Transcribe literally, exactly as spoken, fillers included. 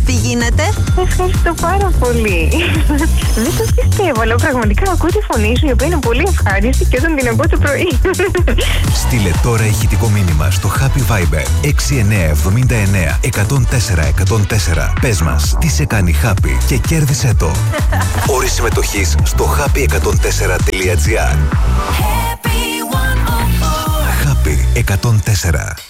τι γίνεται? Ευχαριστώ πάρα πολύ. Δεν σας πιστεύω, αλλά πραγματικά ακούω τη φωνή σου, η οποία είναι πολύ ευχάριστη και όταν την ακούω το πρωί. Στείλε τώρα ηχητικό μήνυμα στο Happy Viber έξι εννιά εβδομήντα εννέα εκατόν τέσσερα εκατόν τέσσερα. Πες μας τι σε κάνει happy και κέρδισε το. Όρη συμμετοχής στο happy εκατόν τέσσερα τελεία τζι άρ. Happy εκατόν τέσσερα.